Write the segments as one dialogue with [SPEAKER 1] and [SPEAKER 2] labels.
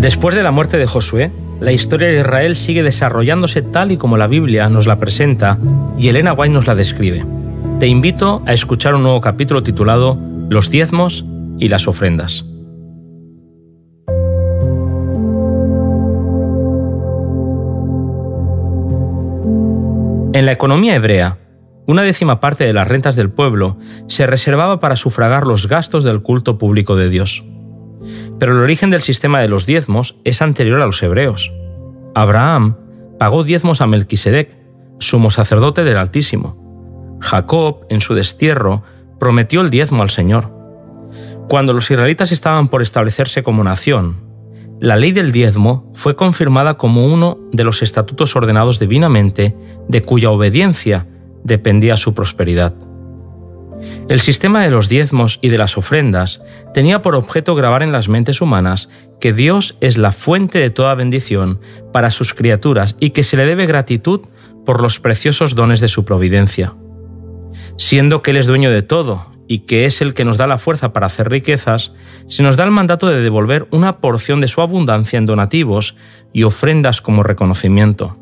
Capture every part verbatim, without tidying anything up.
[SPEAKER 1] Después de la muerte de Josué, la historia de Israel sigue desarrollándose tal y como la Biblia nos la presenta y Elena White nos la describe. Te invito a escuchar un nuevo capítulo titulado Los diezmos y las ofrendas. En la economía hebrea, una décima parte de las rentas del pueblo se reservaba para sufragar los gastos del culto público de Dios. Pero el origen del sistema de los diezmos es anterior a los hebreos. Abraham pagó diezmos a Melquisedec, sumo sacerdote del Altísimo. Jacob, en su destierro, prometió el diezmo al Señor. Cuando los israelitas estaban por establecerse como nación, la ley del diezmo fue confirmada como uno de los estatutos ordenados divinamente, de cuya obediencia dependía su prosperidad. El sistema de los diezmos y de las ofrendas tenía por objeto grabar en las mentes humanas que Dios es la fuente de toda bendición para sus criaturas y que se le debe gratitud por los preciosos dones de su providencia. Siendo que Él es dueño de todo y que es el que nos da la fuerza para hacer riquezas, se nos da el mandato de devolver una porción de su abundancia en donativos y ofrendas como reconocimiento.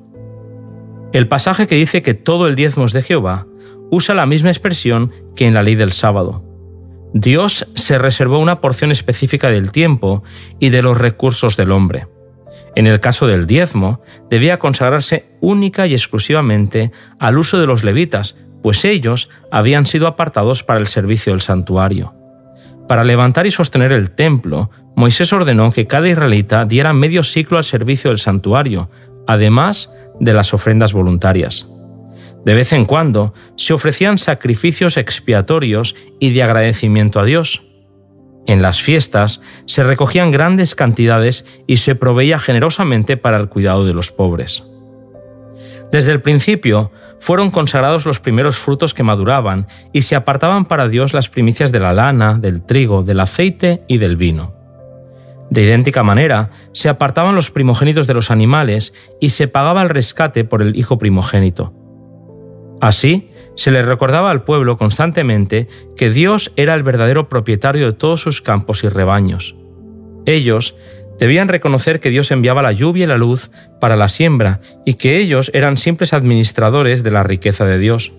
[SPEAKER 1] El pasaje que dice que todo el diezmo es de Jehová usa la misma expresión que en la ley del sábado. Dios se reservó una porción específica del tiempo y de los recursos del hombre. En el caso del diezmo, debía consagrarse única y exclusivamente al uso de los levitas, pues ellos habían sido apartados para el servicio del santuario. Para levantar y sostener el templo, Moisés ordenó que cada israelita diera medio siclo al servicio del santuario, además de las ofrendas voluntarias. De vez en cuando se ofrecían sacrificios expiatorios y de agradecimiento a Dios. En las fiestas se recogían grandes cantidades y se proveía generosamente para el cuidado de los pobres. Desde el principio fueron consagrados los primeros frutos que maduraban y se apartaban para Dios las primicias de la lana, del trigo, del aceite y del vino. De idéntica manera, se apartaban los primogénitos de los animales y se pagaba el rescate por el hijo primogénito. Así, se le recordaba al pueblo constantemente que Dios era el verdadero propietario de todos sus campos y rebaños. Ellos debían reconocer que Dios enviaba la lluvia y la luz para la siembra y que ellos eran simples administradores de la riqueza de Dios.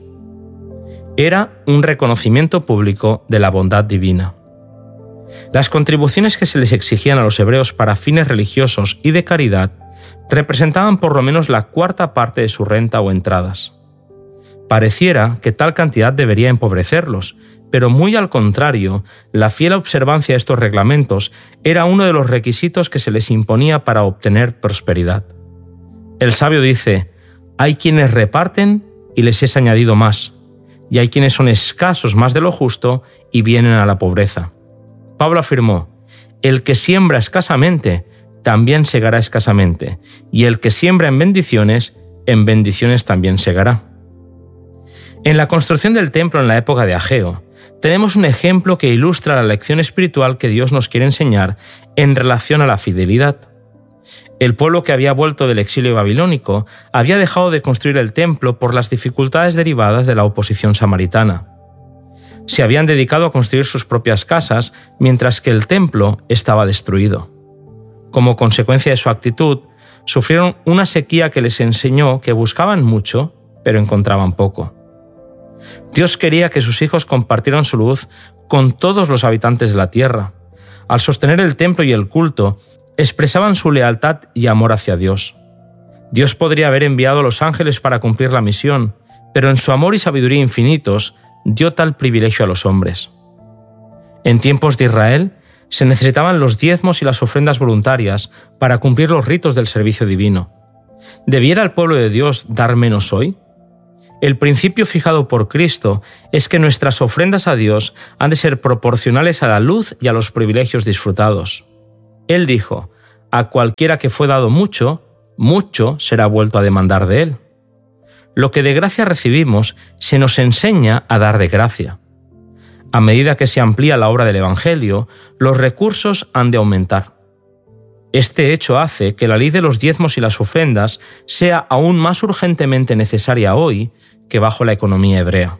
[SPEAKER 1] Era un reconocimiento público de la bondad divina. Las contribuciones que se les exigían a los hebreos para fines religiosos y de caridad representaban por lo menos la cuarta parte de su renta o entradas. Pareciera que tal cantidad debería empobrecerlos, pero muy al contrario, la fiel observancia de estos reglamentos era uno de los requisitos que se les imponía para obtener prosperidad. El sabio dice: hay quienes reparten y les es añadido más, y hay quienes son escasos más de lo justo y vienen a la pobreza. Pablo afirmó: el que siembra escasamente, también segará escasamente, y el que siembra en bendiciones, en bendiciones también segará. En la construcción del templo en la época de Ageo, tenemos un ejemplo que ilustra la lección espiritual que Dios nos quiere enseñar en relación a la fidelidad. El pueblo que había vuelto del exilio babilónico había dejado de construir el templo por las dificultades derivadas de la oposición samaritana. Se habían dedicado a construir sus propias casas, mientras que el templo estaba destruido. Como consecuencia de su actitud, sufrieron una sequía que les enseñó que buscaban mucho, pero encontraban poco. Dios quería que sus hijos compartieran su luz con todos los habitantes de la tierra. Al sostener el templo y el culto, expresaban su lealtad y amor hacia Dios. Dios podría haber enviado a los ángeles para cumplir la misión, pero en su amor y sabiduría infinitos, dio tal privilegio a los hombres. En tiempos de Israel, se necesitaban los diezmos y las ofrendas voluntarias para cumplir los ritos del servicio divino. ¿Debiera el pueblo de Dios dar menos hoy? El principio fijado por Cristo es que nuestras ofrendas a Dios han de ser proporcionales a la luz y a los privilegios disfrutados. Él dijo: a cualquiera que fue dado mucho, mucho será vuelto a demandar de él. Lo que de gracia recibimos se nos enseña a dar de gracia. A medida que se amplía la obra del Evangelio, los recursos han de aumentar. Este hecho hace que la ley de los diezmos y las ofrendas sea aún más urgentemente necesaria hoy que bajo la economía hebrea.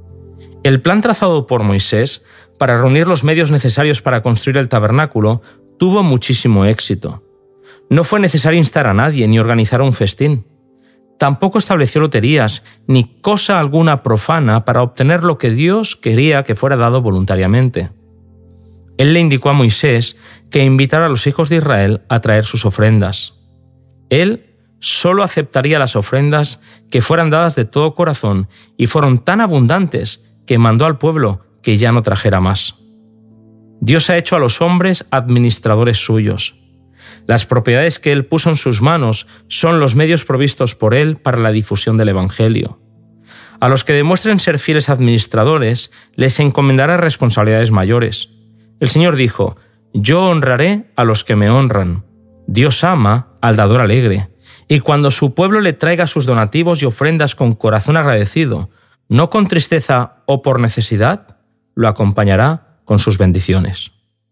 [SPEAKER 1] El plan trazado por Moisés para reunir los medios necesarios para construir el tabernáculo tuvo muchísimo éxito. No fue necesario instar a nadie ni organizar un festín. Tampoco estableció loterías ni cosa alguna profana para obtener lo que Dios quería que fuera dado voluntariamente. Él le indicó a Moisés que invitara a los hijos de Israel a traer sus ofrendas. Él solo aceptaría las ofrendas que fueran dadas de todo corazón y fueron tan abundantes que mandó al pueblo que ya no trajera más. Dios ha hecho a los hombres administradores suyos. Las propiedades que Él puso en sus manos son los medios provistos por Él para la difusión del Evangelio. A los que demuestren ser fieles administradores, les encomendará responsabilidades mayores. El Señor dijo: «Yo honraré a los que me honran». Dios ama al dador alegre, y cuando su pueblo le traiga sus donativos y ofrendas con corazón agradecido, no con tristeza o por necesidad, lo acompañará con sus bendiciones.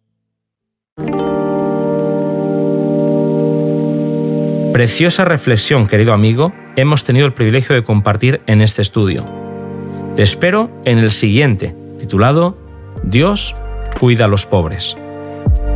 [SPEAKER 1] Preciosa reflexión, querido amigo, hemos tenido el privilegio de compartir en este estudio. Te espero en el siguiente, titulado Dios cuida a los pobres.